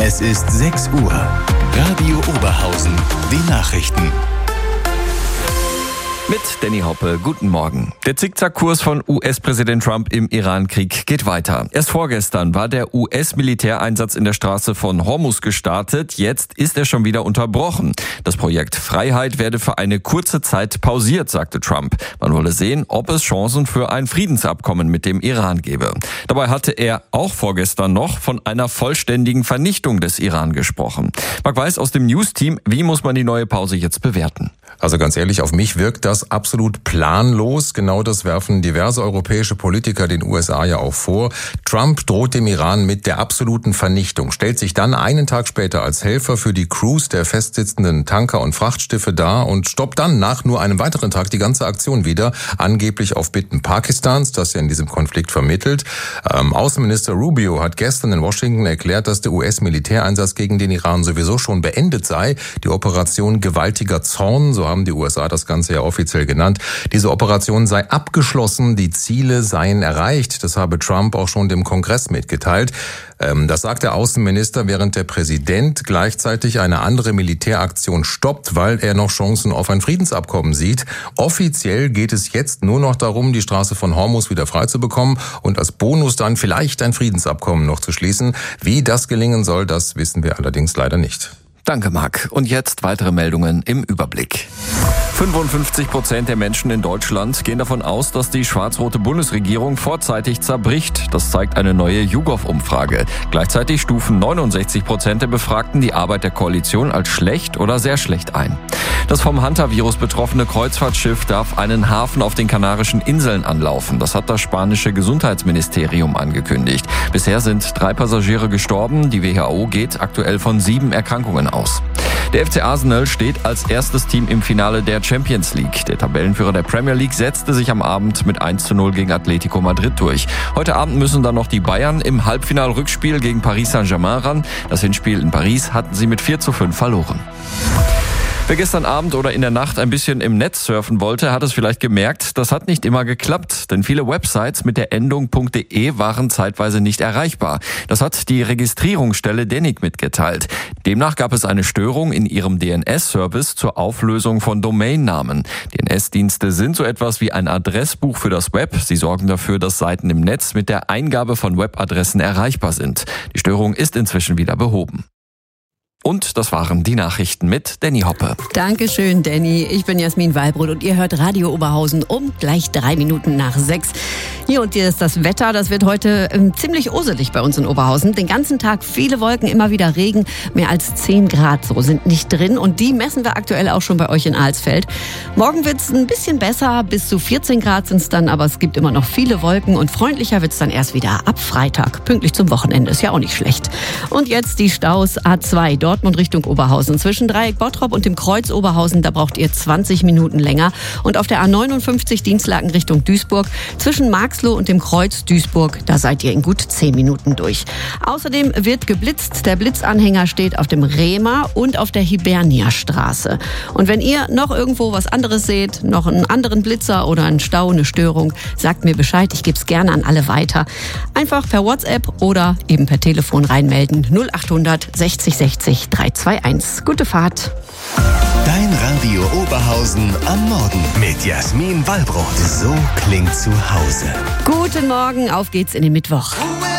Es ist 6 Uhr. Radio Oberhausen, die Nachrichten. Mit Danny Hoppe, guten Morgen. Der Zickzackkurs von US-Präsident Trump im Iran-Krieg geht weiter. Erst vorgestern war der US-Militäreinsatz in der Straße von Hormuz gestartet. Jetzt ist er schon wieder unterbrochen. Das Projekt Freiheit werde für eine kurze Zeit pausiert, sagte Trump. Man wolle sehen, ob es Chancen für ein Friedensabkommen mit dem Iran gebe. Dabei hatte er auch vorgestern noch von einer vollständigen Vernichtung des Iran gesprochen. Marc Weiß aus dem News-Team, wie muss man die neue Pause jetzt bewerten? Also ganz ehrlich, auf mich wirkt das absolut planlos. Genau das werfen diverse europäische Politiker den USA ja auch vor. Trump droht dem Iran mit der absoluten Vernichtung, stellt sich dann einen Tag später als Helfer für die Crews der festsitzenden Tanker und Frachtschiffe dar und stoppt dann nach nur einem weiteren Tag die ganze Aktion wieder, angeblich auf Bitten Pakistans, das ja in diesem Konflikt vermittelt. Außenminister Rubio hat gestern in Washington erklärt, dass der US-Militäreinsatz gegen den Iran sowieso schon beendet sei. Die Operation Gewaltiger Zorn, so haben die USA das Ganze ja offiziell genannt. Diese Operation sei abgeschlossen, die Ziele seien erreicht. Das habe Trump auch schon dem Kongress mitgeteilt. Das sagt der Außenminister, während der Präsident gleichzeitig eine andere Militäraktion stoppt, weil er noch Chancen auf ein Friedensabkommen sieht. Offiziell geht es jetzt nur noch darum, die Straße von Hormuz wieder frei zu bekommen und als Bonus dann vielleicht ein Friedensabkommen noch zu schließen. Wie das gelingen soll, das wissen wir allerdings leider nicht. Danke, Marc. Und jetzt weitere Meldungen im Überblick. 55% der Menschen in Deutschland gehen davon aus, dass die schwarz-rote Bundesregierung vorzeitig zerbricht. Das zeigt eine neue YouGov-Umfrage. Gleichzeitig stufen 69% der Befragten die Arbeit der Koalition als schlecht oder sehr schlecht ein. Das vom Hantavirus betroffene Kreuzfahrtschiff darf einen Hafen auf den Kanarischen Inseln anlaufen. Das hat das spanische Gesundheitsministerium angekündigt. Bisher sind 3 Passagiere gestorben. Die WHO geht aktuell von 7 Erkrankungen aus. Der FC Arsenal steht als erstes Team im Finale der Champions League. Der Tabellenführer der Premier League setzte sich am Abend mit 1:0 gegen Atletico Madrid durch. Heute Abend müssen dann noch die Bayern im Halbfinal-Rückspiel gegen Paris Saint-Germain ran. Das Hinspiel in Paris hatten sie mit 4:5 verloren. Wer gestern Abend oder in der Nacht ein bisschen im Netz surfen wollte, hat es vielleicht gemerkt, das hat nicht immer geklappt, denn viele Websites mit der Endung .de waren zeitweise nicht erreichbar. Das hat die Registrierungsstelle DENIC mitgeteilt. Demnach gab es eine Störung in ihrem DNS-Service zur Auflösung von Domainnamen. DNS-Dienste sind so etwas wie ein Adressbuch für das Web. Sie sorgen dafür, dass Seiten im Netz mit der Eingabe von Webadressen erreichbar sind. Die Störung ist inzwischen wieder behoben. Und das waren die Nachrichten mit Danny Hoppe. Dankeschön, Danny. Ich bin Jasmin Wallbrot und ihr hört Radio Oberhausen um gleich 3 Minuten nach 6. Hier und hier ist das Wetter. Das wird heute ziemlich urselig bei uns in Oberhausen. Den ganzen Tag viele Wolken, immer wieder Regen. Mehr als 10 Grad so sind nicht drin. Und die messen wir aktuell auch schon bei euch in Alsfeld. Morgen wird es ein bisschen besser. Bis zu 14 Grad sind es dann. Aber es gibt immer noch viele Wolken. Und freundlicher wird es dann erst wieder ab Freitag. Pünktlich zum Wochenende. Ist ja auch nicht schlecht. Und jetzt die Staus A2. Dortmund Richtung Oberhausen. Zwischen Dreieck Bottrop und dem Kreuz Oberhausen, da braucht ihr 20 Minuten länger. Und auf der A59 Dienstlaken Richtung Duisburg, zwischen Marxloh und dem Kreuz Duisburg, da seid ihr in gut 10 Minuten durch. Außerdem wird geblitzt. Der Blitzanhänger steht auf dem Rehmer und auf der Hibernia-Straße. Und wenn ihr noch irgendwo was anderes seht, noch einen anderen Blitzer oder einen Stau, eine Störung, sagt mir Bescheid. Ich gebe es gerne an alle weiter. Einfach per WhatsApp oder eben per Telefon reinmelden. 0800 60 60 321. Gute Fahrt. Dein Radio Oberhausen am Morgen mit Jasmin Wallbrot. So klingt zu Hause. Guten Morgen, auf geht's in den Mittwoch.